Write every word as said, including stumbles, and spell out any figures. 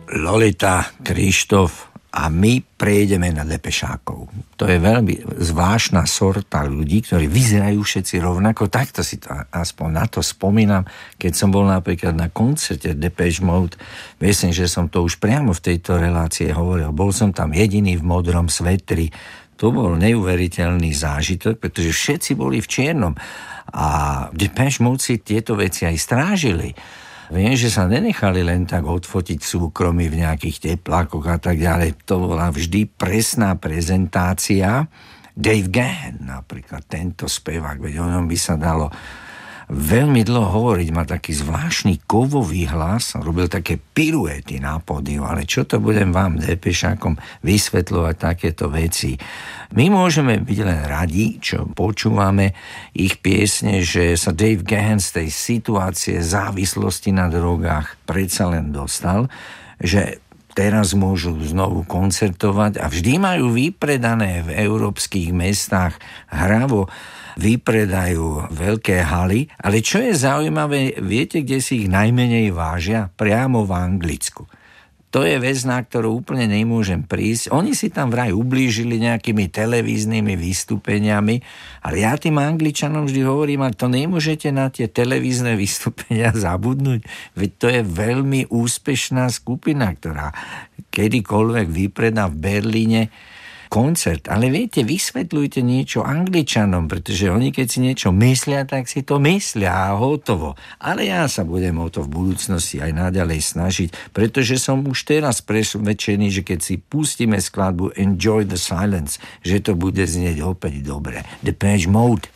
Lolita, Krištof a my prejdeme na Depešákov. To je veľmi zvláštna sorta ľudí, ktorí vyzerajú všetci rovnako. Takto si to aspoň na to spomínam, keď som bol napríklad na koncerte Depeche Mode. Myslím, že som to už priamo v tejto relácii hovoril. Bol som tam jediný v modrom svetri. To bol neuveriteľný zážitok, pretože všetci boli v čiernom. A Depeche Mode si tieto veci aj strážili. Viem, že sa nenechali len tak odfotiť súkromí v nejakých teplákoch a tak ďalej. To bola vždy presná prezentácia. Dave Gahan napríklad, tento spevák, veď o ňom by sa dalo veľmi dlho hovoriť, má taký zvláštny kovový hlas, robil také piruety na pódiu, ale čo to budem vám, Depešákom, vysvetľovať takéto veci. My môžeme byť len radi, čo počúvame ich piesne, že sa Dave Gahan z tej situácie závislosti na drogách predsa len dostal, že teraz môžu znovu koncertovať a vždy majú vypredané v európskych mestách hravo, vypredajú veľké haly, ale čo je zaujímavé, viete, kde si ich najmenej vážia? Priamo v Anglicku. To je vec, na ktorú úplne nemôžem prísť. Oni si tam vraj ublížili nejakými televíznymi vystúpeniami, ale ja tým Angličanom vždy hovorím, ale to nemôžete na tie televízne vystúpenia zabudnúť. Veď to je veľmi úspešná skupina, ktorá kedykoľvek vypredá v Berlíne koncert. Ale viete, vysvetľujte niečo Angličanom, pretože oni keď si niečo myslia, tak si to myslia a hotovo. Ale ja sa budem o to v budúcnosti aj naďalej snažiť, pretože som už teraz presvedčený, že keď si pustíme skladbu Enjoy the Silence, že to bude znieť opäť dobre. Depeche Mode.